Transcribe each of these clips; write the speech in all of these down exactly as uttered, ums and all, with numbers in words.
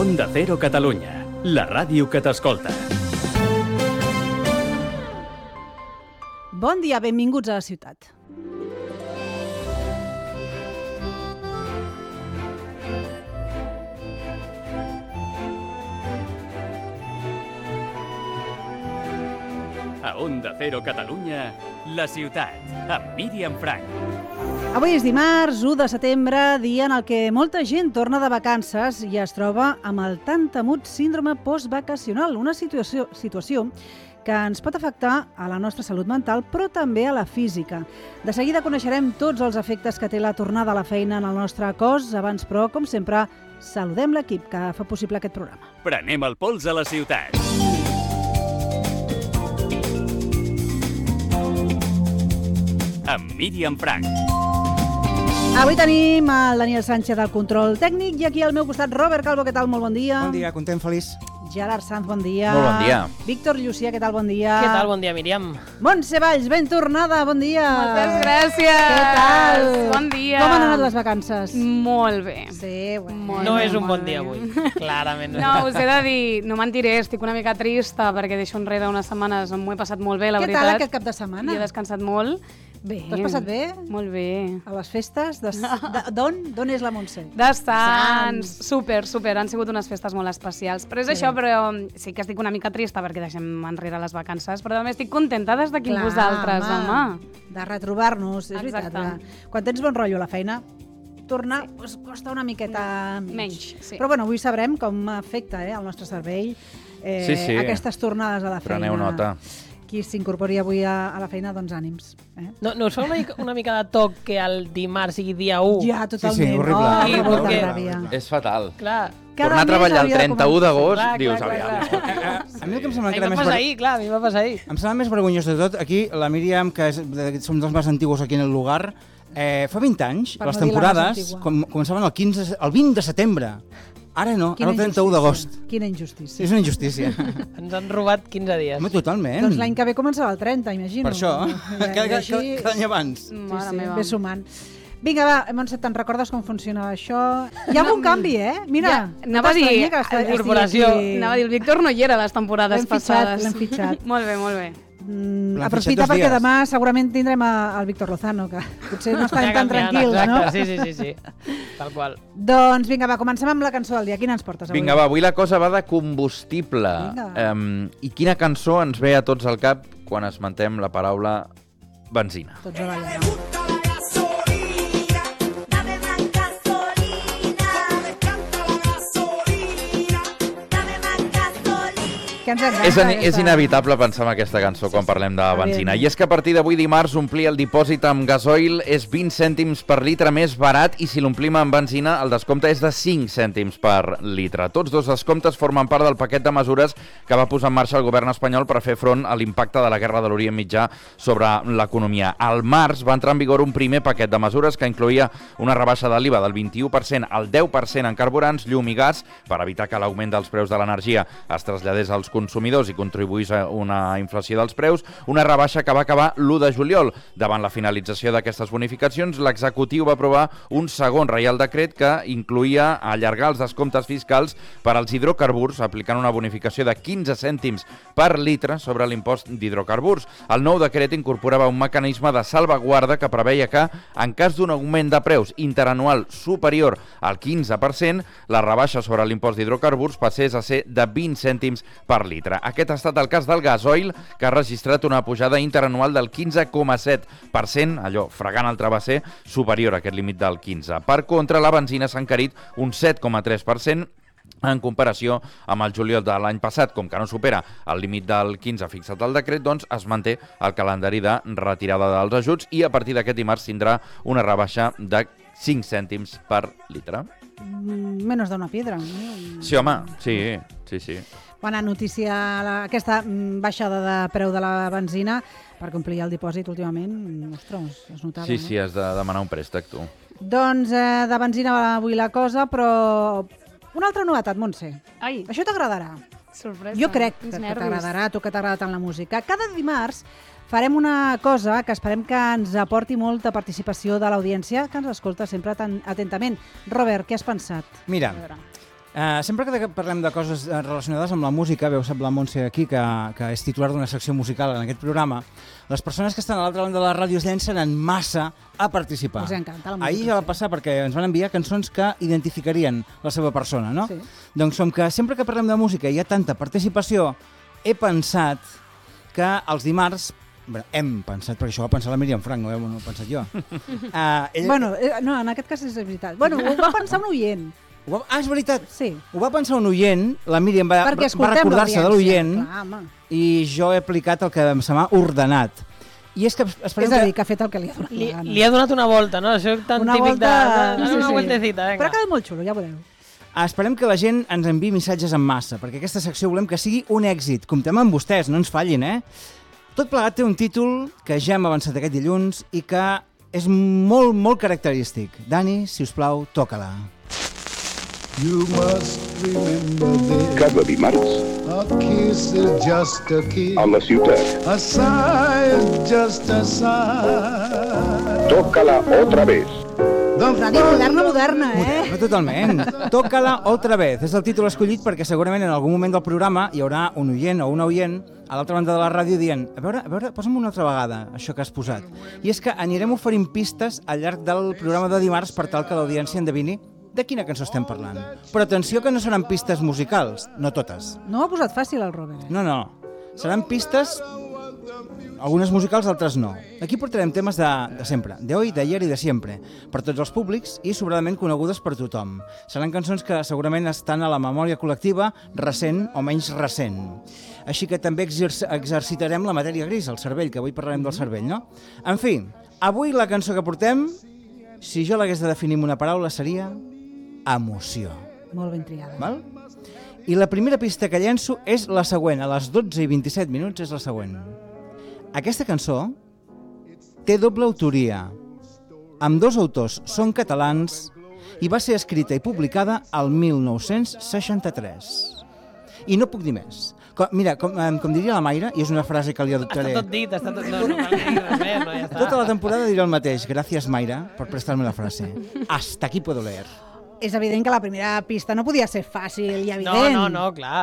Onda Cero Catalunya, la ràdio que t'escolta. Bon dia, benvinguts a la ciutat. A Onda Cero Catalunya, la ciutat, amb Míriam Frank. Avui és dimarts, u de setembre, dia en el que molta gent torna de vacances i es troba amb el tan temut síndrome postvacacional, una situació, situació que ens pot afectar a la nostra salut mental, però també a la física. De seguida coneixerem tots els efectes que té la tornada a la feina en el nostre cos. Abans, però, com sempre, saludem l'equip que fa possible aquest programa. Prenem el pols a la ciutat. Amb Míriam Frank. Avui tenim el Daniel Sánchez del control tècnic i aquí al meu costat Robert Calvo, què tal? Molt bon dia. Bon dia, content, feliç. Gerard Sanz, bon dia. Molt bon dia. Víctor Llucia, què tal? Bon dia. Què tal? Bon dia, Míriam. Montse Valls, ben tornada, bon dia. Moltes gràcies. Què tal? Bon dia. Com han anat les vacances? Molt bé. Sí, bueno. Molt No bé, és un molt bon dia bé. avui, clarament. No, us he de dir, no mentiré, estic una mica trista perquè deixo enrere unes setmanes, m'ho he passat molt bé, la Què veritat. tal aquest cap de setmana? I he descansat molt. Bé. T'has passat bé? Molt bé. A les festes? De... de- D'on? D'on és la Montse? De Sants. Sants. Super, super. Han sigut unes festes molt especials. Però és Sí. això, però sí que estic una mica trista perquè deixem enrere les vacances, però també estic contenta d'estar aquí amb vosaltres, home. De retrobar-nos, és Exacte. veritat. Que Quan tens bon rotllo a la feina, tornar sí. pues, costa una miqueta menys. Menys, sí. Però bueno, avui sabrem com afecta eh, el nostre cervell eh, Sí, sí. aquestes tornades a la feina. Preneu nota. Qui s'incorpori avui a, a la feina, doncs ànims. Eh? No, no us fa una mica, una mica de toc que el dimarts sigui dia u? Ja, totalment. Sí, sí, horrible. Oh, Sí, que molta perquè- ràbia. És fatal. Clar. Cada Tornar a mes treballar el hauria de trenta-u començar. d'agost, Clar, dius, clar, aviam. clar, clar. A mi el que em sembla A que mi era va més... passar ver- ahir, clar, a mi va passar ahir. Em sembla més vergonyós de tot, aquí, la Míriam, que és, de, som dels més antigos aquí en el lugar, eh, fa vint anys, Per les no dir la més temporades antigua. com, començaven el, quinze, el vint de setembre. Ara no, Quina ara el trenta-u d'agost. injustícia. Quina injustícia. És una injustícia. Ens han robat quinze dies. Home, totalment. Doncs l'any que ve començarà el trenta, imagino. Per això, Ja, cada, cada, així- cada any abans. Mare sí, sí, meva. ve sumant. Vinga, va, Montse, te'n recordes com funciona això? Hi ha algun canvi, eh? Mira, Ja, no anava a dir, t'estranya que estigui la incorporació. aquí. Anava a dir, el Víctor no hi era les temporades L'hem fitxat, passades. l'hem fitxat. Molt bé, molt bé. Mm, L'han aprofita fitxat dos perquè dies. demà segurament tindrem a- el Víctor Lozano, que potser no estarem Ja tan canviant, tranquils, exacte, no? Sí, sí, sí, sí. Tal qual. Doncs vinga, va, comencem amb la cançó del dia. Quina ens portes avui? Vinga, va, avui la cosa va de combustible. Vinga. Um, I quina cançó ens ve a tots al cap quan esmentem la paraula benzina? Tots a ballar. Dame más gasolina, me encanta la gasolina, dame más gasolina. Que ens encanta És, és aquesta- inevitable pensar en aquesta cançó quan parlem de benzina. I és que a partir d'avui dimarts omplir el dipòsit amb gasoil és vint cèntims per litre més barat i si l'omplim amb benzina el descompte és de cinc cèntims per litre. Tots dos descomptes formen part del paquet de mesures que va posar en marxa el govern espanyol per fer front a l'impacte de la guerra de l'Orient Mitjà sobre l'economia. Al març va entrar en vigor un primer paquet de mesures que incloïa una rebaixa de l'I V A del vint-i-u per cent al deu per cent en carburants, llum i gas per evitar que l'augment dels preus de l'energia es traslladés als consumidors i contribuís a una inflació dels preus, una rebaixa que va acabar l'u de juliol. Davant la finalització d'aquestes bonificacions, l'executiu va aprovar un segon reial decret que incloïa allargar els descomptes fiscals per als hidrocarburs, aplicant una bonificació de quinze cèntims per litre sobre l'impost d'hidrocarburs. El nou decret incorporava un mecanisme de salvaguarda que preveia que, en cas d'un augment de preus interanual superior al quinze per cent, la rebaixa sobre l'impost d'hidrocarburs passés a ser de vint cèntims per litre. Aquest ha estat el cas del gasoil, que ha registrat una pujada interanual del quinze coma set per cent, allò fregant el travesser, superior a aquest límit del quinze. Per contra, la benzina s'ha encarit un set coma tres per cent en comparació amb el juliol de l'any passat. Com que no supera el límit del quinze fixat al decret, doncs es manté el calendari de retirada dels ajuts i a partir d'aquest dimarts tindrà una rebaixa de cinc cèntims per litre. Mm, Menos de una piedra. no? Sí, home, sí, sí, sí. Bona notícia, la, aquesta mm, baixada de preu de la benzina per complir el dipòsit últimament. mm, Ostres, es notava, Sí, no? sí, has de demanar un préstec, tu. Doncs eh, de benzina va avui la cosa, però una altra novetat, Montse. Ai, Això t'agradarà. sorpresa. Jo crec que, Quins que nervis. t'agradarà, a tu que t'agrada tant la música. Cada dimarts farem una cosa que esperem que ens aporti molta participació de l'audiència, que ens escolta sempre tan atentament. Robert, què has pensat? Mira, A veure. Uh, sempre que parlem de coses relacionades amb la música, veu sap la Montse aquí, que, que és titular d'una secció musical en aquest programa, les persones que estan a l'altra banda de la ràdio es llencen en massa a participar. Els encanta la música. Ahir ja va passar perquè ens van enviar cançons que identificarien la seva persona, no? Sí. Doncs com que sempre que parlem de música hi ha tanta participació, he pensat que els dimarts, bé, hem pensat, perquè això ho va pensar la Míriam Frank, no, no ho he pensat jo. Uh, ella... Bueno, eh, no, en aquest cas és veritat. Bueno, ho va pensar un oient. Ho va... Ah, és veritat. Sí. Ho va pensar un oient, la Míriam va, Perquè va escoltem recordar-se de l'oient Clar, home. i jo he aplicat el que se m'ha ordenat. I és que esperem És a dir, que... que ha fet el que li ha donat Li, la gana. li ha donat una volta, no? Això tan Una típic volta... de... de Sí, una sí. vueltecita, Però ha vinga. quedat molt xulo, ja veureu. Esperem que la gent ens enviï missatges en massa, perquè aquesta secció volem que sigui un èxit. Comptem amb vostès, no ens fallin, eh? Tot plegat té un títol que ja hem avançat aquest dilluns i que és molt, molt característic. Dani, si us plau, toca-la. You must remember this. Cada dimarts A kiss is just a kiss. a la ciutat. A sigh is just a sigh. Tócala otra vez. The Ràdio moderna, moderna, eh? No totalment. Tócala otra vez. És el títol escollit perquè segurament en algun moment del programa hi haurà un oient o una oient a l'altra banda de la ràdio dient a veure, a veure, posa'm una altra vegada això que has posat. I és que anirem oferint pistes al llarg del programa de dimarts per tal que l'audiència endevini de quina cançó estem parlant. Però atenció que no seran pistes musicals, no totes. No ho ha posat fàcil el Robert. No, no. Seran pistes, algunes musicals, altres no. Aquí portarem temes de, de sempre, de hoy, d'ayer i de sempre, per tots els públics i sobradament conegudes per tothom. Seran cançons que segurament estan a la memòria col·lectiva recent o menys recent. Així que també exerc exercitarem la matèria gris, el cervell, que avui parlarem del cervell, no? En fi, avui la cançó que portem, si jo l'hagués de definir amb una paraula, seria emoció. Molt ben triada. Val? I la primera pista que llenço és la següent. A les dotze i vint-i-set minuts és la següent. Aquesta cançó té doble autoria. Ambdós autors són catalans i va ser escrita i publicada al mil nou-cents seixanta-tres. I no puc dir més. Com, mira, com, com diria la Mayra, i és una frase que li adoptaré... Està tot dit, està tot... No, no cal dir res més, no, ja està. Tota la temporada diré el mateix. Gràcies, Mayra, per prestar-me la frase. Hasta aquí puedo leer. És evident que la primera pista no podia ser fàcil i No, evident. no, no, clar.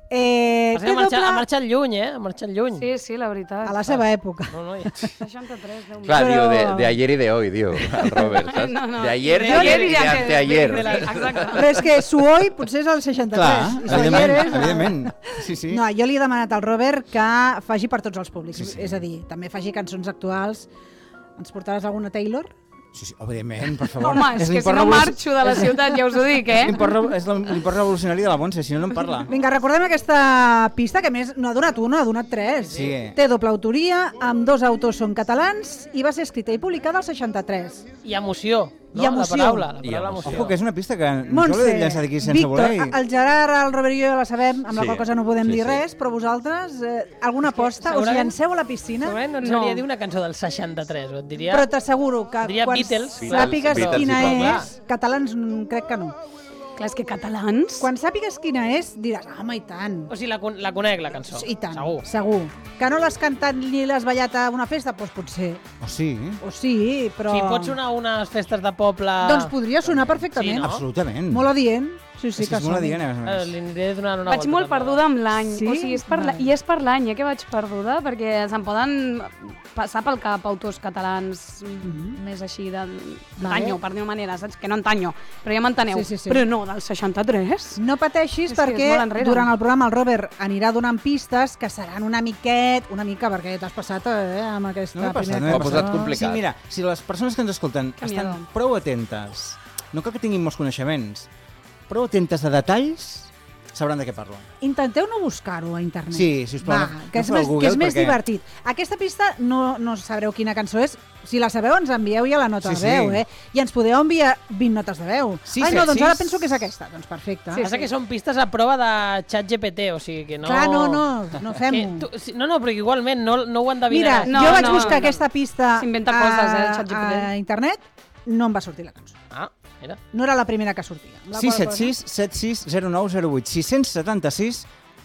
Eh, Passa té que ha marxat, doble ha marxat lluny, eh? Ha marxat lluny. Sí, sí, la veritat. a la seva època. No, no, ja... seixanta-tres, Déu meu. Clar, Però- diu, de, de ayer y de hoy, diu, el Robert, saps? No, no. De ayer, De de ayer ayer y y de de antes. anteayer. De la- Exacte. Però és que su hoy potser és el seixanta-tres. Clar, i su ayer evidentment, és... evidentment. Sí, sí. No, jo li he demanat al Robert que faci per tots els públics. Sí, sí. És a dir, també faci cançons actuals. Ens portaràs alguna Taylor? Sí, sí, evidentment, per favor. Home, és que si l'import no revoluc- marxo de la ciutat, ja us ho dic, eh? l'import revo- És l'import revolucionari de la Montse, si no, no en parla. Vinga, recordem aquesta pista, que a més no ha donat una, ha donat tres. Sí. Té doble autoria, amb dos autors són catalans i va ser escrita i publicada al seixanta-tres. I emoció, no? I emoció. La paraula, la I paraula emoció. emoció. Ojo, que és una pista que jo Montse, l'he llançat aquí sense Víctor, voler. I... el Gerard, el Robert i jo ja la sabem, amb la Sí. qual cosa no podem Sí, dir sí. res, però vosaltres, eh, alguna aposta? Us segurament- llanceu a la piscina? Segurament no et No. sabria dir una cançó del seixanta-tres, o et diria... Però t'asseguro que Diria quan Beatles, sàpigues Beatles, quina sí, clar. és, catalans mm, crec que no. Clar, és que catalans... Quan sàpigues quina és, diràs, home, i tant. O sigui, la, con- la conec, la cançó. I tant, Segur. segur. Que no l'has cantat ni l'has ballat a una festa? Doncs potser. Oh, sí? O sí, però... Si pot sonar a unes festes de poble... Doncs podria sonar perfectament. Sí, no? Absolutament. Molt adient. Sí, sí, Sí, que és molt soni. adient, a més a Eh, més. li aniré donant una Vaig volta. molt també. perduda amb l'any. Sí? O sigui, és per la... Vale. i és per l'any, eh, que vaig perduda, perquè se'm poden passar pel cap autors catalans Mhm. més així de- Vale. d'anyo, per dir-ho manera, saps? Que no entanyo, però ja m'enteneu. Sí, sí, sí. Però no, del seixanta-tres? No pateixis És que és perquè molt enrere. durant el programa el Robert anirà donant pistes que seran una miquet, una mica, perquè t'has passat eh, amb aquesta No m'ha passat, primera no Ho ha m'ha cançó. posat passat. complicat. Sí, mira, si les persones que ens escolten Que estan miedo. prou atentes, no cal que tinguin molts coneixements, prou atentes a detalls, sabran de què parlo. Intenteu no buscar-ho a internet. Sí, sisplau, Va, no- que no és feu el més, Google que és més perquè- divertit. Aquesta pista no, no sabreu quina cançó és. Si la sabeu, ens envieu ja la nota Sí, de sí. veu, eh? I ens podeu enviar vint notes de veu. Sí, Ai, set, no, doncs sis. ara penso que és aquesta. Doncs perfecte. Sí, Passa que són pistes a prova de xat G P T, o sigui que no... Clar, no, no, no Que fem-ho. tu, sí, no, no, però igualment no, no ho Mira, endevinaràs. No, jo vaig no, buscar no. aquesta pista S'inventa a, coses, eh, el ChatGPT. a internet, no em va sortir la cançó. Ah, mira. No era la primera que sortia. Amb la sis qual set cosa- sis set sis zero nou zero vuit sis set sis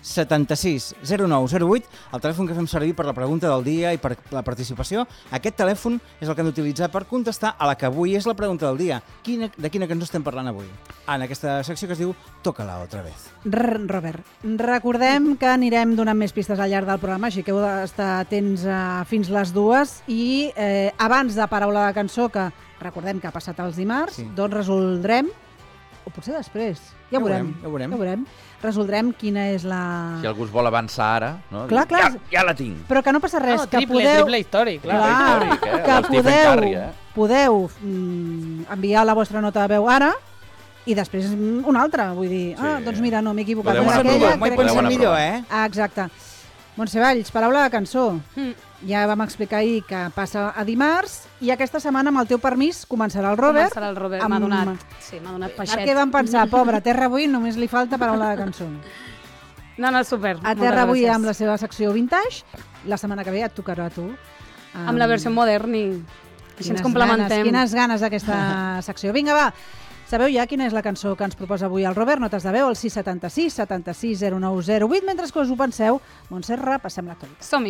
setanta-sis zero nou zero vuit, el telèfon que fem servir per la pregunta del dia i per la participació. Aquest telèfon és el que hem d'utilitzar per contestar a la que avui és la pregunta del dia. Quina, de quina cançó estem parlant avui? En aquesta secció que es diu Tócala otra vez. R Robert, recordem que anirem donant més pistes al llarg del programa, així que heu d'estar atents a fins les dues i eh, abans de paraula de cançó, que recordem que ha passat els dimarts, Sí. doncs resoldrem, o potser després, ja ho veurem, ja ho veurem. ja ho veurem, resoldrem quina és la... Si algú es vol avançar ara, no? Clar, clar. Ja, ja la tinc. Però que no passa res, Ah, que triple, podeu... triple històric, clar. Clar, històric, eh? que El Stephen podeu, Curry, eh? podeu mm, enviar la vostra nota de veu ara i després mm, una altra, vull dir, Sí. ah, doncs mira, no, m'he equivocat. Podeu no és anar aquella, provant, M'ho he crec que- pensat anar millor, provant. eh? Ah, exacte. Montse Valls, paraula de cançó. Mm. Ja vam explicar ahir que passa a dimarts i aquesta setmana, amb el teu permís, començarà el Robert. Començarà el Robert, amb- m'ha donat, sí, m'ha donat peixet. Perquè vam pensar, pobre, a Terra avui només li falta paraula de cançó. No, no, super. A Terra avui amb la seva secció vintage, la setmana que ve et tocarà a tu. Amb la versió moderni. Així ens complementem. Ganes, quines ganes d'aquesta secció. Vinga, va, sabeu ja quina és la cançó que ens proposa avui el Robert? Notes de veu al sis setanta sis setanta sis zero nou zero vuit. Mentre que us ho penseu, Montserrat, passem l'actualitat. Som-hi.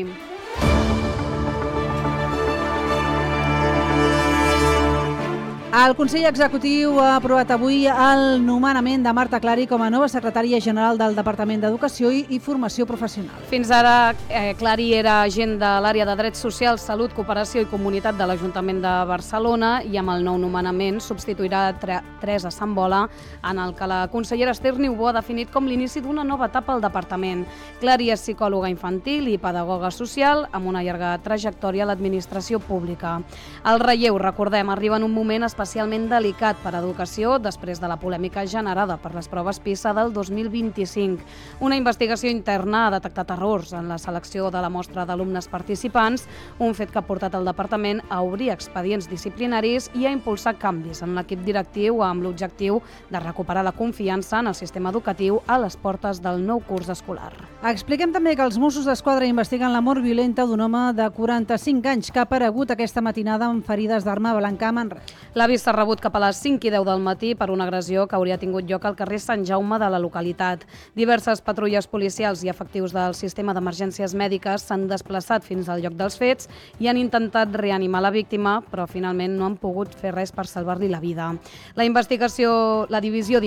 El Consell Executiu ha aprovat avui el nomenament de Marta Clari com a nova secretària general del Departament d'Educació i, i Formació Professional. Fins ara, eh, Clari era agent de l'àrea de Drets Socials, Salut, Cooperació i Comunitat de l'Ajuntament de Barcelona i amb el nou nomenament substituirà Tre- Teresa Sambola, en el que la consellera Esther Niubó ha definit com l'inici d'una nova etapa al departament. Clari és psicòloga infantil i pedagoga social amb una llarga trajectòria a l'administració pública. El relleu, recordem, arriba en un moment especialment delicat per a Educació després de la polèmica generada per les proves PISA del dos mil vint-i-cinc. Una investigació interna ha detectat errors en la selecció de la mostra d'alumnes participants, un fet que ha portat el departament a obrir expedients disciplinaris i a impulsar canvis en l'equip directiu amb l'objectiu de recuperar la confiança en el sistema educatiu a les portes del nou curs escolar. Expliquem també que els Mossos d'Esquadra investiguen la mort violenta d'un home de quaranta-cinc anys que ha aparegut aquesta matinada amb ferides d'arma blanca a Manresa. L'avís s'ha rebut cap a les cinc i deu del matí per una agressió que hauria tingut lloc al carrer Sant Jaume de la localitat. Diverses patrulles policials i efectius del sistema d'emergències mèdiques s'han desplaçat fins al lloc dels fets i han intentat reanimar la víctima, però finalment no han pogut fer res per salvar-li la vida. La investigació, la divisió